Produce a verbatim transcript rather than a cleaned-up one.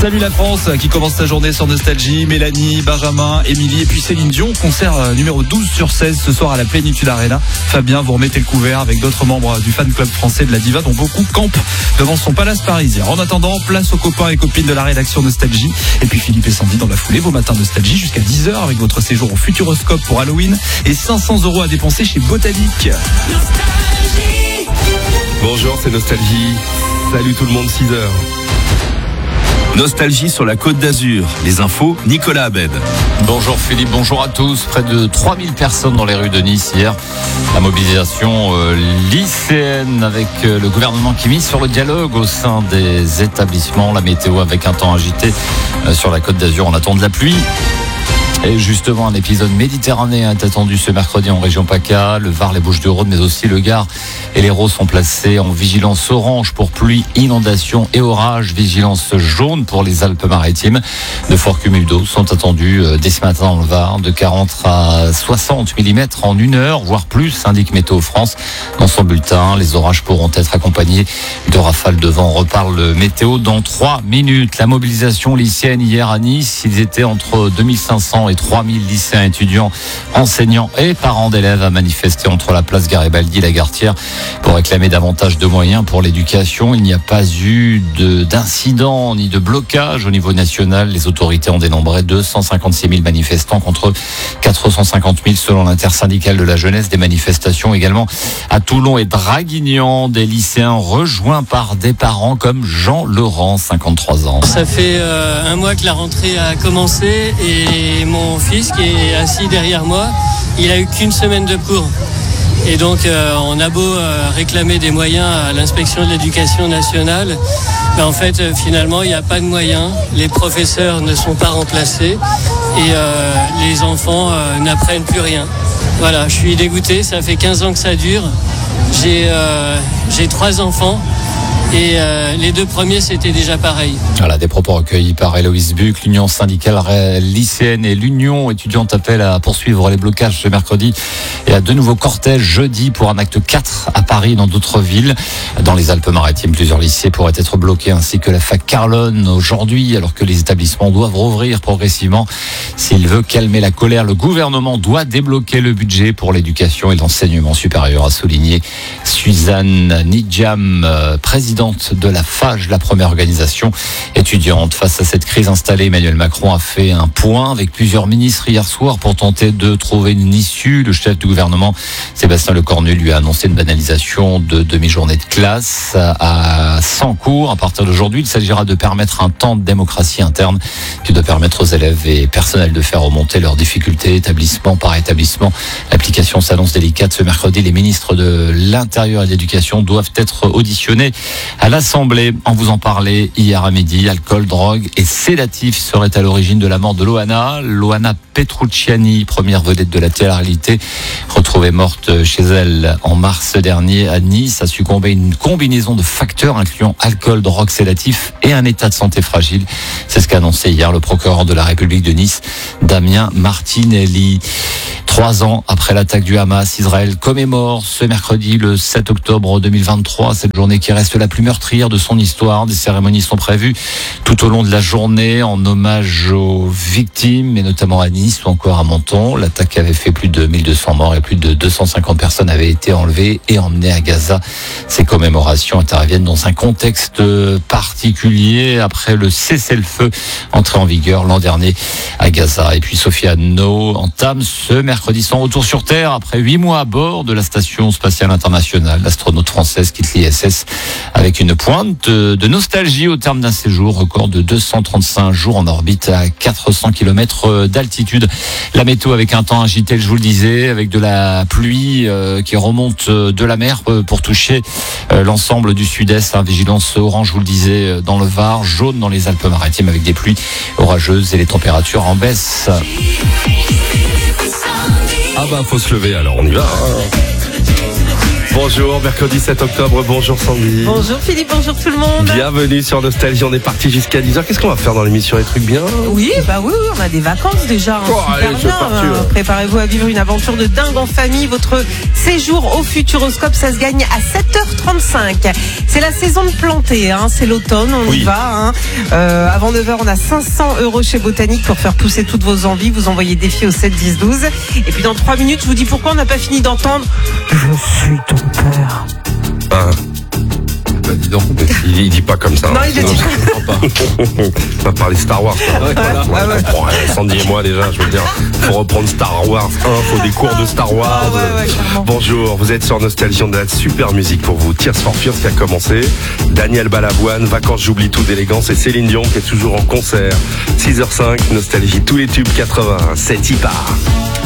Salut la France qui commence sa journée sur Nostalgie. Mélanie, Benjamin, Émilie et puis Céline Dion. Concert numéro douze sur seize ce soir à la Plénitude Arena. Fabien, vous remettez le couvert avec d'autres membres du fan club français de la diva dont beaucoup campent devant son palace parisien. En attendant, place aux copains et copines de la rédaction Nostalgie. Et puis Philippe et Sandy dans la foulée, vos matins Nostalgie jusqu'à dix heures avec votre séjour au Futuroscope pour Halloween et cinq cents euros à dépenser chez Botanique. Bonjour, c'est Nostalgie. Salut tout le monde, six heures. Nostalgie sur la Côte d'Azur. Les infos, Nicolas Abed. Bonjour Philippe, bonjour à tous. Près de trois mille personnes dans les rues de Nice hier. La mobilisation euh, lycéenne avec euh, le gouvernement qui mise sur le dialogue au sein des établissements. La météo avec un temps agité euh, sur la Côte d'Azur. On attend de la pluie. Et justement, un épisode méditerranéen est attendu ce mercredi en région PACA. Le Var, les Bouches-du-Rhône, mais aussi le Gard et l'Hérault sont placés en vigilance orange pour pluie, inondation et orage. Vigilance jaune pour les Alpes-Maritimes. De forts cumuls d'eau sont attendus dès ce matin dans le Var, de quarante à soixante millimètres en une heure, voire plus, indique Météo France dans son bulletin. Les orages pourront être accompagnés de rafales de vent. On reparle le météo dans trois minutes. La mobilisation lycéenne hier à Nice, ils étaient entre deux mille cinq cents et trois mille lycéens, étudiants, enseignants et parents d'élèves à manifester entre la place Garibaldi et la Gartière pour réclamer davantage de moyens pour l'éducation. Il n'y a pas eu de, d'incident ni de blocage au niveau national. Les autorités ont dénombré deux cent cinquante-six mille manifestants contre quatre cent cinquante mille selon l'intersyndicale de la jeunesse. Des manifestations également à Toulon et Draguignan. Des lycéens rejoints par des parents comme Jean Laurent, cinquante-trois ans. Ça fait euh, un mois que la rentrée a commencé et mon fils qui est assis derrière moi, il a eu qu'une semaine de cours. Et donc euh, on a beau euh, réclamer des moyens à l'inspection de l'éducation nationale, mais en fait euh, finalement il n'y a pas de moyens, les professeurs ne sont pas remplacés et euh, les enfants euh, n'apprennent plus rien. Voilà, je suis dégoûté, ça fait quinze ans que ça dure, j'ai, euh, j'ai trois enfants. Et euh, les deux premiers, c'était déjà pareil. Voilà, des propos recueillis par Héloïse Buc. L'Union syndicale lycéenne et l'Union étudiante appellent à poursuivre les blocages ce mercredi et à de nouveaux cortèges jeudi pour un acte quatre à Paris et dans d'autres villes. Dans les Alpes-Maritimes, plusieurs lycées pourraient être bloqués ainsi que la fac Carlone aujourd'hui, alors que les établissements doivent rouvrir progressivement. S'il veut calmer la colère, le gouvernement doit débloquer le budget pour l'éducation et l'enseignement supérieur, a souligné Suzanne Nidjam, présidente de la FAGE, la première organisation étudiante. Face à cette crise installée, Emmanuel Macron a fait un point avec plusieurs ministres hier soir pour tenter de trouver une issue. Le chef du gouvernement, Sébastien Lecornu, lui a annoncé une banalisation de demi-journée de classe à cent cours. À partir d'aujourd'hui, il s'agira de permettre un temps de démocratie interne qui doit permettre aux élèves et personnels de faire remonter leurs difficultés établissement par établissement. L'application s'annonce délicate ce mercredi. Les ministres de l'Intérieur et de l'Éducation doivent être auditionnés à l'Assemblée. On vous en parlait hier à midi. Alcool, drogue et sédatifs seraient à l'origine de la mort de Loana. Loana Petrucciani, première vedette de la télé-réalité, retrouvée morte chez elle en mars dernier à Nice, a succombé à une combinaison de facteurs incluant alcool, drogue, sédatifs et un état de santé fragile. C'est ce qu'a annoncé hier le procureur de la République de Nice, Damien Martinelli. Trois ans après l'attaque du Hamas, Israël commémore ce mercredi, le sept octobre deux mille vingt-trois, cette journée qui reste la plus meurtrière de son histoire. Des cérémonies sont prévues tout au long de la journée en hommage aux victimes, et notamment à Nice ou encore à Menton. L'attaque avait fait plus de mille deux cents morts et plus de deux cent cinquante personnes avaient été enlevées et emmenées à Gaza. Ces commémorations interviennent dans un contexte particulier après le cessez-le-feu entré en vigueur l'an dernier à Gaza. Et puis Sophie Anno entame ce mercredi son retour sur Terre après huit mois à bord de la Station Spatiale Internationale. L'astronaute française quitte l'I S S avec une pointe de nostalgie au terme d'un séjour record de deux cent trente-cinq jours en orbite à quatre cents kilomètres d'altitude. La météo avec un temps agité, je vous le disais, avec de la pluie qui remonte de la mer pour toucher l'ensemble du sud-est. Hein, vigilance orange, je vous le disais, dans le Var, jaune dans les Alpes-Maritimes avec des pluies orageuses et les températures en baisse. Ah bah faut se lever alors, on y va. Bonjour, mercredi sept octobre, bonjour Sandy. Bonjour Philippe, bonjour tout le monde. Bienvenue sur Nostalgie, on est parti jusqu'à dix heures. Qu'est-ce qu'on va faire dans l'émission, les trucs bien? Oui, bah oui, oui, on a des vacances déjà. Hein, oh, super allez, bien. parti, ouais. Préparez-vous à vivre une aventure de dingue en famille. Votre séjour au Futuroscope, ça se gagne à sept heures trente-cinq. C'est la saison de planter, hein. C'est l'automne, on Oui. y va. Hein. Euh, avant neuf heures, on a cinq cents euros chez Botanique pour faire pousser toutes vos envies. Vous envoyez défi au sept dix douze. Et puis dans trois minutes, je vous dis pourquoi on n'a pas fini d'entendre « Je suis ton père ». Ah. Bah, dis donc, il, il dit pas comme ça. Non, hein. il le dit On va parler Star Wars. Ouais, voilà. Ah ouais. Bon, ouais, Sandy et moi déjà, je veux dire, faut reprendre Star Wars un, faut des cours de Star Wars. Ah ouais, ouais, clairement. Bonjour, vous êtes sur Nostalgie, on a de la super musique pour vous. Tears for Fears qui a commencé, Daniel Balavoine, Vacances j'oublie tout d'élégance et Céline Dion qui est toujours en concert. six heures cinq, Nostalgie, tous les tubes quatre-vingts, c'est y part.